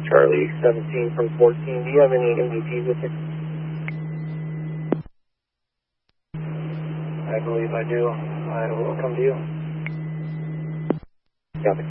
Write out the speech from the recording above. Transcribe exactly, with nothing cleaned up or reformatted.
Charlie seventeen from fourteen. Do you have any M V Ps with you? I believe I do. I will come to you.